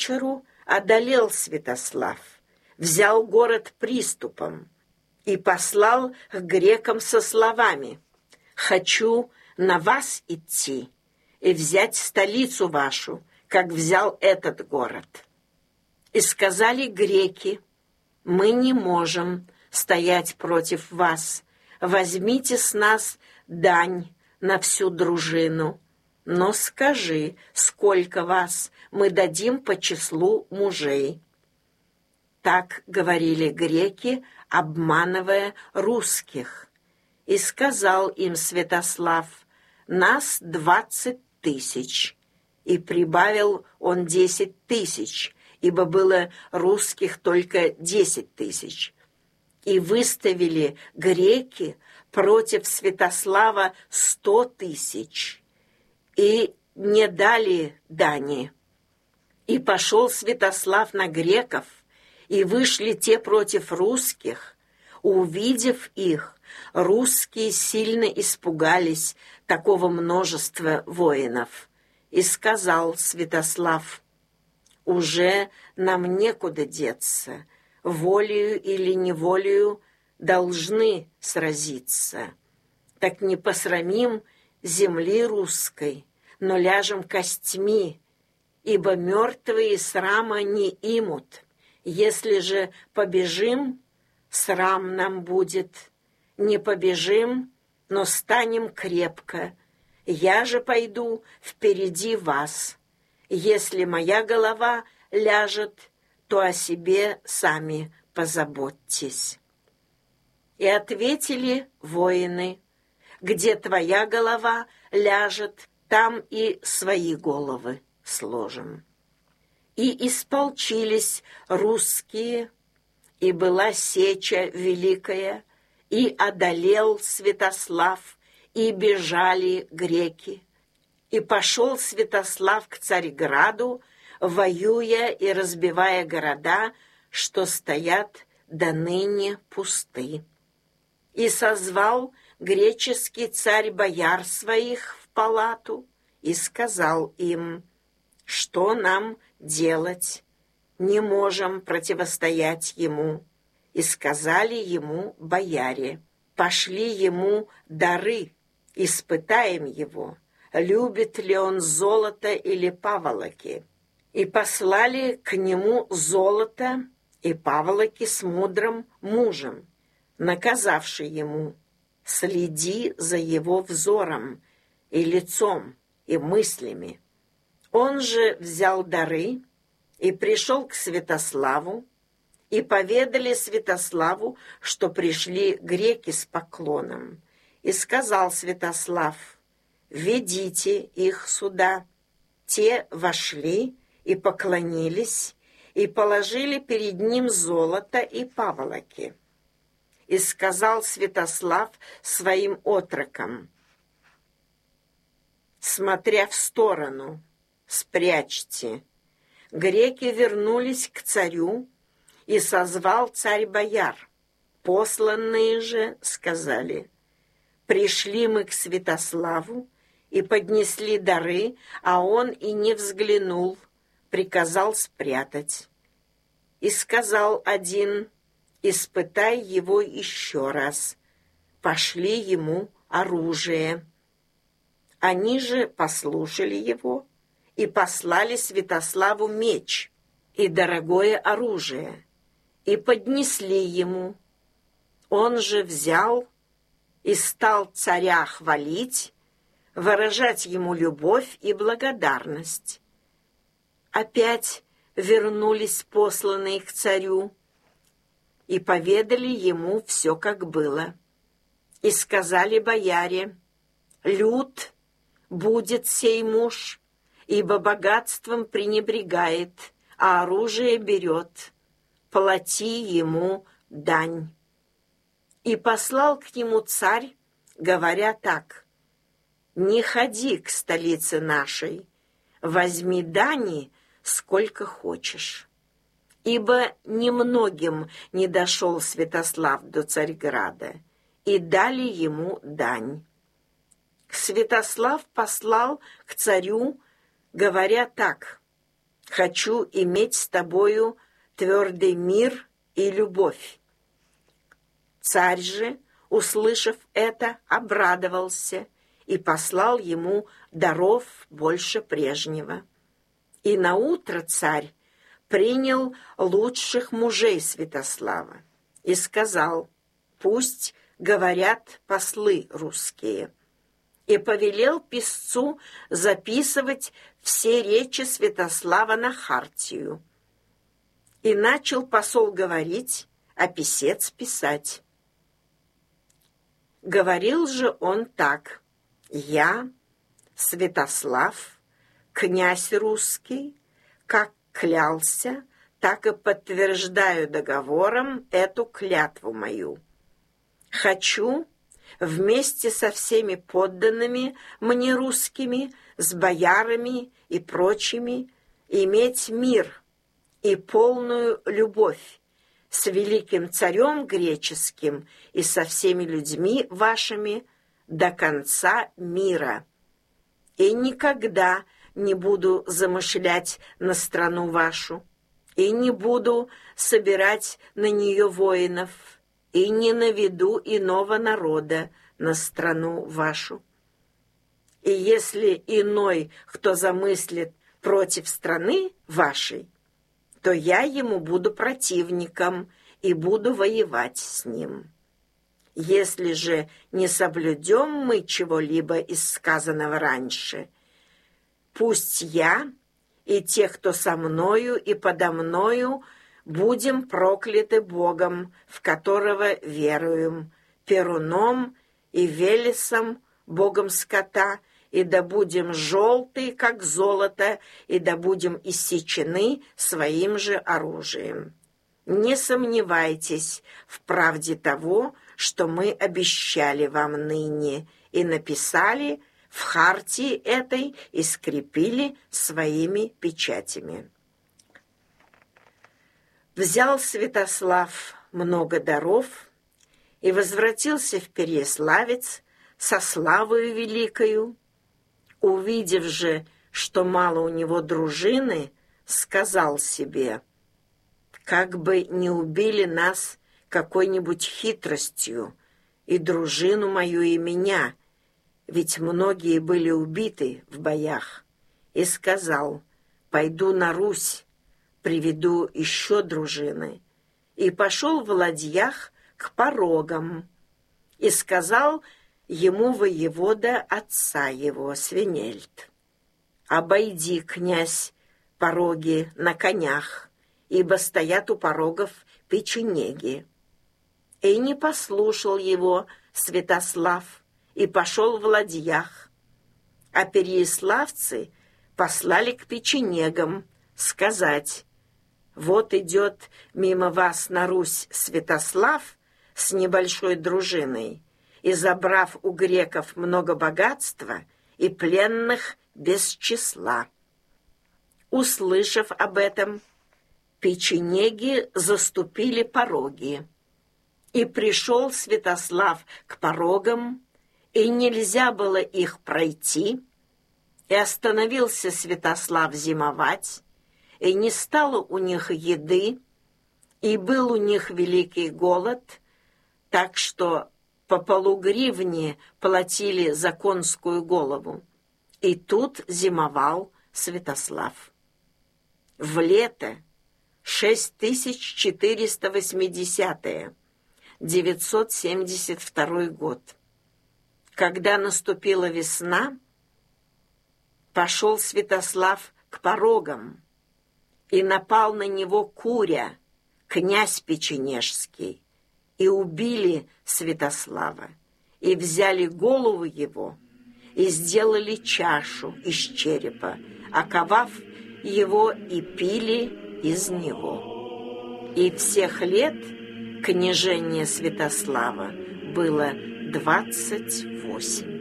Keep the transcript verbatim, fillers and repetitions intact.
вечеру одолел Святослав, взял город приступом и послал к грекам со словами: «Хочу на вас идти и взять столицу вашу, как взял этот город». И сказали греки: «Мы не можем стоять против вас, возьмите с нас дань на всю дружину, но скажи, сколько вас, мы дадим по числу мужей». Так говорили греки, обманывая русских. И сказал им Святослав: «Нас двадцать тысяч». И прибавил он десять тысяч, ибо было русских только десять тысяч. И выставили греки против Святослава сто тысяч, и не дали дани. И пошел Святослав на греков, и вышли те против русских. Увидев их, русские сильно испугались такого множества воинов. И сказал Святослав: «Уже нам некуда деться, волею или неволею должны сразиться. Так не посрамим земли русской, но ляжем костьми, ибо мертвые срама не имут. Если же побежим, срам нам будет, не побежим, но станем крепко. Я же пойду впереди вас. Если моя голова ляжет, то о себе сами позаботьтесь». И ответили воины: «Где твоя голова ляжет, там и свои головы сложим». И исполчились русские, и была сеча великая, и одолел Святослав, и бежали греки. И пошел Святослав к Царьграду, воюя и разбивая города, что стоят до ныне пусты. И созвал греческий царь бояр своих в палату и сказал им: «Что нам делать? Не можем противостоять ему». И сказали ему бояре: «Пошли ему дары, испытаем его, любит ли он золото или паволоки». И послали к нему золото и паволоки с мудрым мужем, наказавший ему: «Следи за его взором и лицом и мыслями». Он же взял дары и пришел к Святославу, и поведали Святославу, что пришли греки с поклоном. И сказал Святослав: «Ведите их сюда». Те вошли и поклонились, и положили перед ним золото и паволоки. И сказал Святослав своим отрокам, смотря в сторону: «Спрячьте». Греки вернулись к царю, и созвал царь бояр. Посланные же сказали: «Пришли мы к Святославу и поднесли дары, а он и не взглянул, приказал спрятать». И сказал один: «Испытай его еще раз». Пошли ему оружие. Они же послушали его и послали Святославу меч и дорогое оружие, и поднесли ему. Он же взял и стал царя хвалить, выражать ему любовь и благодарность. Опять вернулись посланные к царю и поведали ему все, как было. И сказали бояре: «Лют будет сей муж, ибо богатством пренебрегает, а оружие берет. Плати ему дань». И послал к нему царь, говоря так: «Не ходи к столице нашей, возьми дани, сколько хочешь». Ибо немногим не дошел Святослав до Царьграда, и дали ему дань. Святослав послал к царю, говоря так: Хочу иметь с тобою твердый мир и любовь». Царь же, услышав это, обрадовался и послал ему даров больше прежнего. И наутро царь принял лучших мужей Святослава и сказал: «Пусть говорят послы русские». И повелел писцу записывать все речи Святослава на хартию. И начал посол говорить, а писец писать. Говорил же он так: «Я, Святослав, князь русский, как клялся, так и подтверждаю договором эту клятву мою. Хочу вместе со всеми подданными мне русскими, с боярами и прочими, иметь мир и полную любовь с великим царем греческим и со всеми людьми вашими до конца мира. И никогда не буду замышлять на страну вашу, и не буду собирать на нее воинов, и не наведу иного народа на страну вашу. И если иной, кто замыслит против страны вашей, то я ему буду противником и буду воевать с ним. Если же не соблюдем мы чего-либо из сказанного раньше, пусть я и те, кто со мною и подо мною, будем прокляты Богом, в которого веруем, Перуном и Велесом, богом скота, и да будем желты, как золото, и да будем иссечены своим же оружием. Не сомневайтесь в правде того, что мы обещали вам ныне, и написали в хартии этой и скрепили своими печатями». Взял Святослав много даров и возвратился в Переяславец со славою великою. Увидев же, что мало у него дружины, сказал себе: «Как бы не убили нас какой-нибудь хитростью и дружину мою и меня, ведь многие были убиты в боях». И сказал: «Пойду на Русь, приведу еще дружины». И пошел в ладьях к порогам, и сказал ему воевода отца его, Свинельд: «Обойди, князь, пороги на конях, ибо стоят у порогов печенеги». И не послушал его Святослав, и пошел в ладьях. А переяславцы послали к печенегам сказать: «Вот идет мимо вас на Русь Святослав с небольшой дружиной, и, забрав у греков много богатства и пленных без числа». Услышав об этом, печенеги заступили пороги. И пришел Святослав к порогам, и нельзя было их пройти, и остановился Святослав зимовать, и не стало у них еды, и был у них великий голод, так что по полугривне платили за конскую голову. И тут зимовал Святослав. В лето шесть тысяч четыреста восьмидесятое, девятьсот семьдесят второй год, когда наступила весна, пошел Святослав к порогам, и напал на него Куря, князь печенежский, и убили Святослава, и взяли голову его, и сделали чашу из черепа, оковав его, и пили из него. И всех лет княжения Святослава было двадцать восемь.